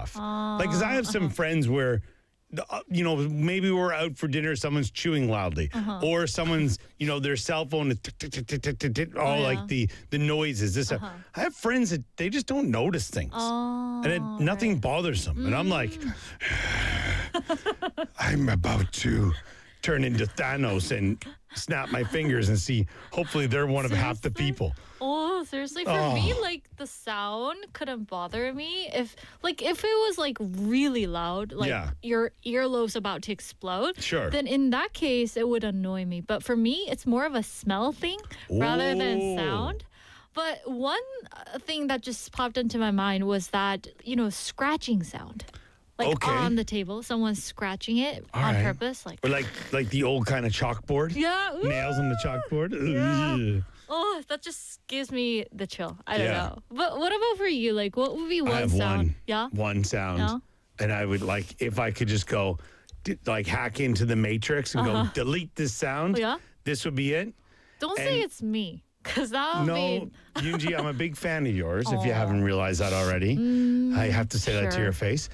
off. Like, 'cause I have some friends where, maybe we're out for dinner, someone's chewing loudly, or someone's, their cell phone is tick, tick, tick, tick, tick, tick, tick, all like the noises. I have friends that they just don't notice things, and nothing bothers them. And I'm like, I'm about to turn into Thanos and snap my fingers and see. Hopefully, they're one of half the people. Oh, seriously? For me, like, the sound couldn't bother me. If it was, like, really loud, like, your earlobe's about to explode, then in that case, it would annoy me. But for me, it's more of a smell thing rather than sound. But one thing that just popped into my mind was that, scratching sound. Like, on the table, someone's scratching it on purpose. Or like the old kind of chalkboard? Yeah. Ooh. Nails on the chalkboard? Yeah. Oh, that just gives me the chill. I don't know. But what about for you? Like, what would be one sound? One sound. Yeah? And I would, like, if I could just go, hack into the Matrix and go, delete this sound. This would be it. Don't say it's me. Because that would be... Yoonji, I'm a big fan of yours, if you haven't realized that already. I have to say that to your face.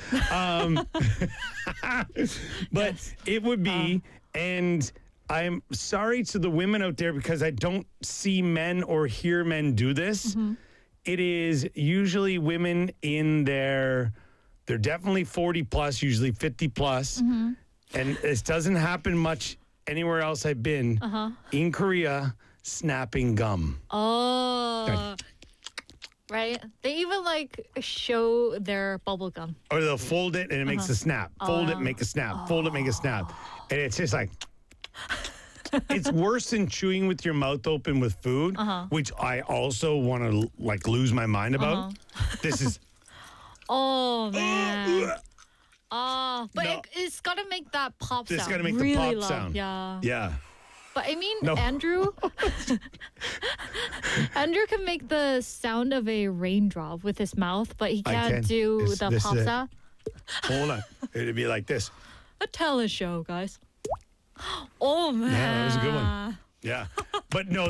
But it would be, and I'm sorry to the women out there because I don't see men or hear men do this. It is usually women they're definitely 40 plus, usually 50 plus. And this doesn't happen much anywhere else I've been. In Korea, snapping gum. Oh. Right? They even show their bubble gum. Or they'll fold it and it makes a snap. Fold it, make a snap. Fold it, make a snap. And it's just like, it's worse than chewing with your mouth open with food, which I also want to lose my mind about. This is. Oh, man. But it's got to make that pop sound. It's got to make really the pop loud. sound. Yeah. But I mean, Andrew can make the sound of a raindrop with his mouth, but he can't do the pop sound. Hold on. It'd be like this. A talent show, guys. Oh, man. Yeah, that was a good one. Yeah. But no,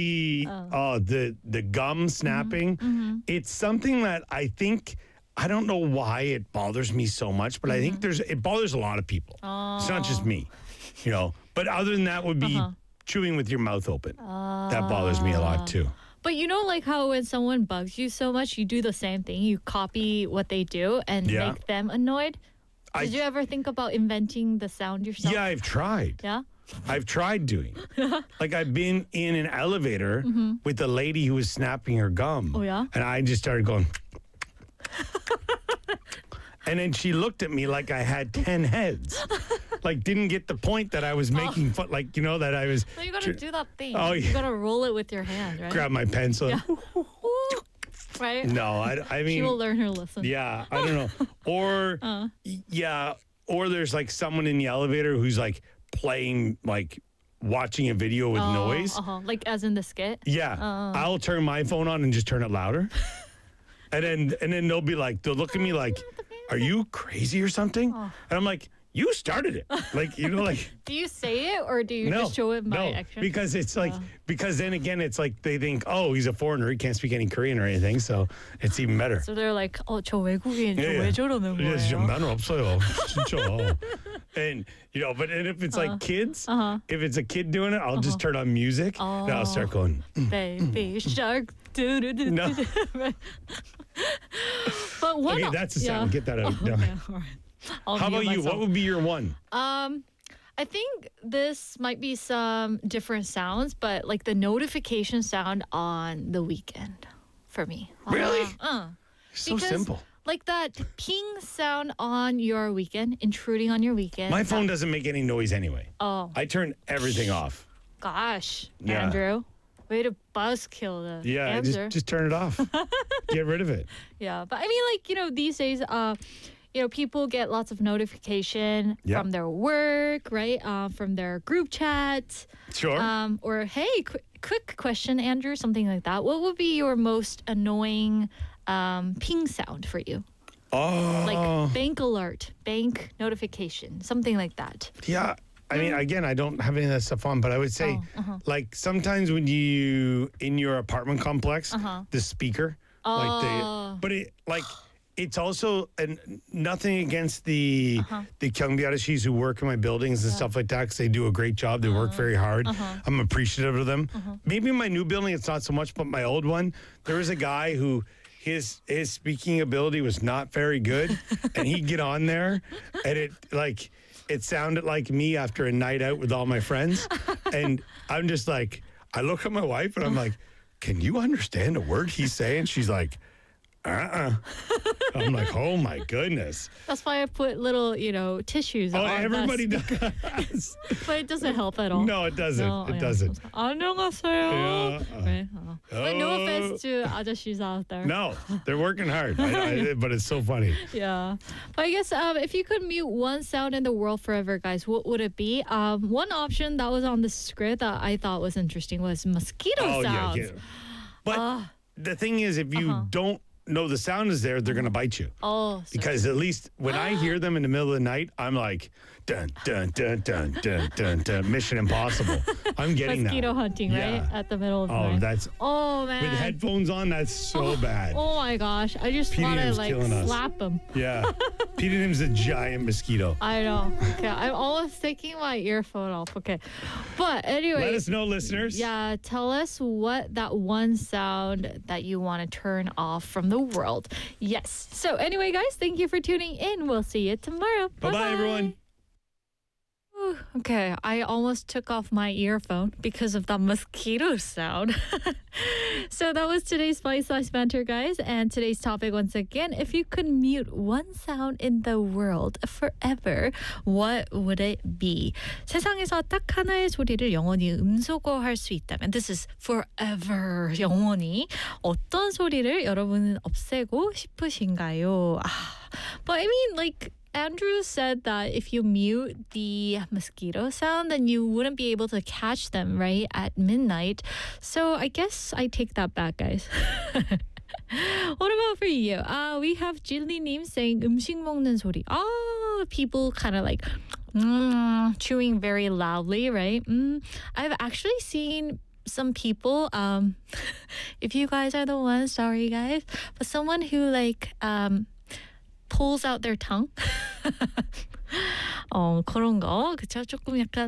the gum snapping, it's something that I think, I don't know why it bothers me so much, but I think it bothers a lot of people. It's not just me, But other than that would be chewing with your mouth open. That bothers me a lot too. But how when someone bugs you so much, you do the same thing. You copy what they do and make them annoyed. Did you ever think about inventing the sound yourself? Yeah, I've tried. Yeah? I've tried doing it. I've been in an elevator with a lady who was snapping her gum. Oh, yeah? And I just started going... And then she looked at me like I had 10 heads. Didn't get the point that I was making fun, that I was... So you got to do that thing. Oh, yeah. You got to roll it with your hand, right? Grab my pencil. Yeah. Right? No, I mean... She will learn her lesson. Yeah, I don't know. Or, or there's someone in the elevator who's playing, watching a video with noise. As in the skit? Yeah. I'll turn my phone on and just turn it louder. And then they'll be they'll look at me are you crazy or something? And I'm like, you started it. Do you say it or do you just show it by action? Because it's because then again, it's they think, oh, he's a foreigner. He can't speak any Korean or anything. So it's even better. So they're like, 저 외국인, 왜 저러는 거예요? 진짜 매너 없어요. 진짜. And, but if it's kids, if it's a kid doing it, I'll just turn on music and I'll start going, Baby shark. No. But one. Okay, that's the sound. Get that out. No. Okay, all right. How about you? What would be your one? I think this might be some different sounds, but the notification sound on the weekend for me. Really? So simple. That ping sound on your weekend, intruding on your weekend. My phone doesn't make any noise anyway. Oh. I turn everything off. Gosh, Yeah. Andrew. Way to buzzkill the answer. Just turn it off. Get rid of it. Yeah, but I mean, these days, people get lots of notification from their work, right? From their group chats. Sure. Or, hey, quick question, Andrew, something like that. What would be your most annoying ping sound for you? Oh. Bank alert, bank notification, something like that. Yeah. I mean, again, I don't have any of that stuff on, but I would say, sometimes when in your apartment complex, the speaker, but it's also nothing against the Gyeongbi Arashis who work in my buildings and stuff like that, because they do a great job. They work very hard. I'm appreciative of them. Maybe in my new building it's not so much, but my old one, there was a guy who his speaking ability was not very good, and he'd get on there, and it sounded like me after a night out with all my friends, and I'm just like, I look at my wife and I'm like, can you understand a word he's saying? She's like, I'm like, oh my goodness. That's why I put little, tissues on. Everybody does. But it doesn't help at all. No, it doesn't. No, it doesn't. 안녕하세요. Right. But no offense to 아저씨s out there. No, they're working hard. But it's so funny. Yeah. But I guess if you could mute one sound in the world forever, guys, what would it be? One option that was on the script that I thought was interesting was mosquito sounds. Yeah. But the thing is, if you don't know the sound is there, they're going to bite you. Because at least when I hear them in the middle of the night, I'm like, dun, dun, dun, dun, dun, dun, dun, Mission Impossible. I'm getting mosquito hunting, right? At the middle of the night. Oh, man. With headphones on, that's so bad. Oh, my gosh. I just want to, slap him. Yeah. Pedonym's a giant mosquito. I know. Okay. I'm almost taking my earphone off. Okay. But anyway. Let us know, listeners. Yeah. Tell us what that one sound that you want to turn off from the world. Yes. So anyway, guys, thank you for tuning in. We'll see you tomorrow. Bye-bye, everyone. Okay, I almost took off my earphone because of that mosquito sound. So that was today's Spice Slice Banter, guys. And today's topic, once again, if you could mute one sound in the world forever, what would it be? 세상에서 딱 하나의 소리를 영원히 음소거할 수 있다면, this is forever, 영원히. 어떤 소리를 여러분은 없애고 싶으신가요? But I mean, Andrew said that if you mute the mosquito sound, then you wouldn't be able to catch them, right, at midnight. So I guess I take that back, guys. What about for you? We have Jilly-님 saying 음식 먹는 소리. People kind of chewing very loudly, right? I've actually seen some people, if you guys are the ones, sorry guys, but someone who pulls out their tongue. 그런 거, 그쵸? 조금 약간,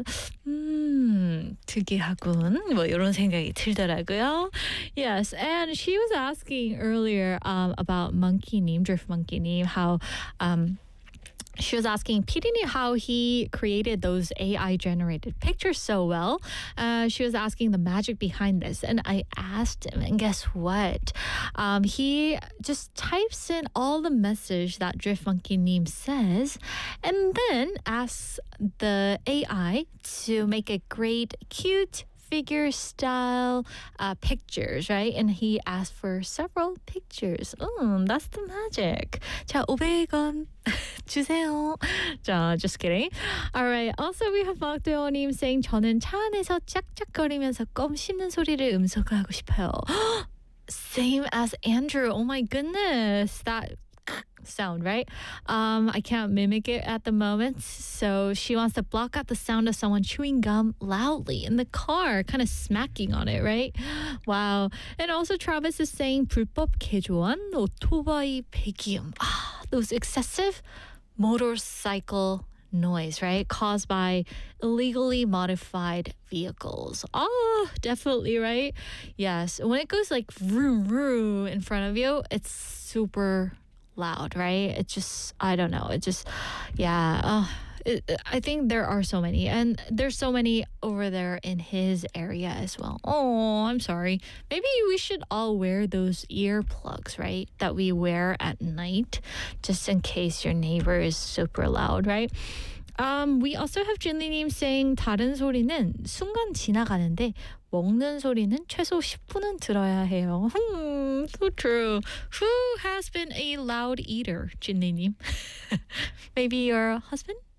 특이하군. 이런 생각이 들더라고요. Yes, and she was asking earlier about Monkey-님, Drift Monkey-님, how, she was asking PD님 how he created those AI-generated pictures so well. She was asking the magic behind this. And I asked him, and guess what? He just types in all the message that Drift Monkey-님 says, and then asks the AI to make a great, cute, figure style pictures, right? And he asked for several pictures. That's the magic. 자, 500원 주세요. 자, just kidding. All right. Also, we have 박도영님 saying 저는 차 안에서 짝짝거리면서 껌 씹는 소리를 음소거하고 싶어요. Same as Andrew. Oh my goodness. That sound, right? I can't mimic it at the moment, so she wants to block out the sound of someone chewing gum loudly in the car, kind of smacking on it, right? Wow. And also Travis is saying 불법 개조한 오토바이 배기음. Those excessive motorcycle noise, right? Caused by illegally modified vehicles. Definitely, right? Yes. When it goes vroom vroom in front of you, it's super loud, right? It just, I don't know. It just, yeah. I think there are so many, and there's so many over there in his area as well. I'm sorry. Maybe we should all wear those earplugs, right? That we wear at night, just in case your neighbor is super loud, right? We also have Jinli님 saying 다른 소리는 순간 지나가는데 먹는 소리는 최소 10분은 들어야 해요. So true. Who has been a loud eater, Jinli님? Maybe your husband?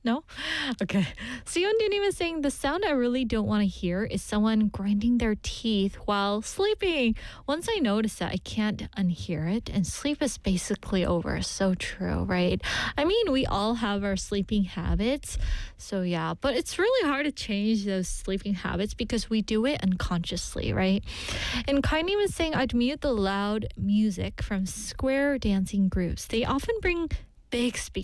No? Okay. Seon is saying the sound I really don't want to hear is someone grinding their teeth while sleeping. Once I notice that, I can't unhear it, and sleep is basically over. So true, right? I mean, we all have our sleeping habits. So yeah, but it's really hard to change those sleeping habits because we do it unconsciously, right? And Kainim is saying I'd mute the loud music from square dancing groups. They often bring big speakers